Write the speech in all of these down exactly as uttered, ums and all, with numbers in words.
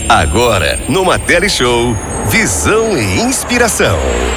Agora, no Materi Show, visão e inspiração.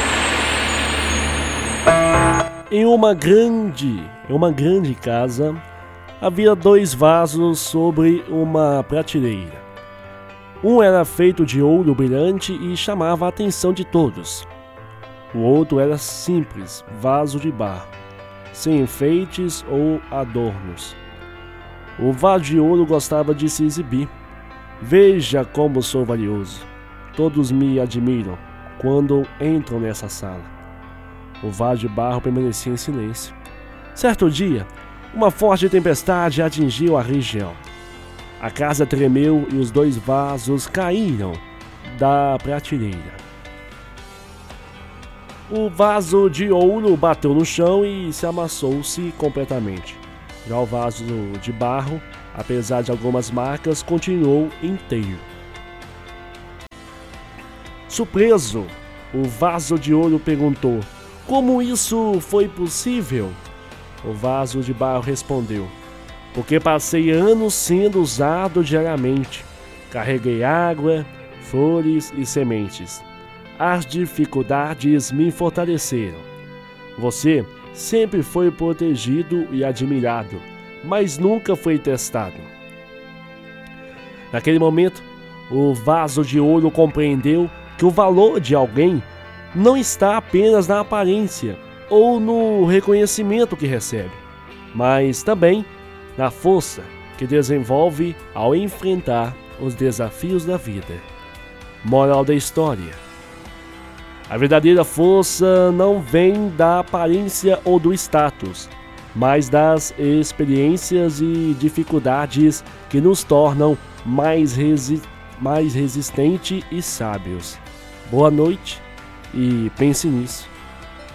Em uma grande, em uma grande casa, havia dois vasos sobre uma prateleira. Um era feito de ouro brilhante e chamava a atenção de todos. O outro era simples, vaso de barro, sem enfeites ou adornos. O vaso de ouro gostava de se exibir. Veja como sou valioso. Todos me admiram quando entram nessa sala. O vaso de barro permanecia em silêncio. Certo dia, uma forte tempestade atingiu a região. A casa tremeu e os dois vasos caíram da prateleira. O vaso de ouro bateu no chão e se amassou-se completamente. Já o vaso de barro, apesar de algumas marcas, continuou inteiro. Surpreso, o vaso de ouro perguntou: "Como isso foi possível?" O vaso de barro respondeu: "Porque passei anos sendo usado diariamente. Carreguei água, flores e sementes. As dificuldades me fortaleceram. Você sempre foi protegido e admirado, mas nunca foi testado." Naquele momento, o vaso de ouro compreendeu que o valor de alguém não está apenas na aparência ou no reconhecimento que recebe, mas também na força que desenvolve ao enfrentar os desafios da vida. Moral da história: a verdadeira força não vem da aparência ou do status, mas das experiências e dificuldades que nos tornam mais, resi- mais resistentes e sábios. Boa noite e pense nisso.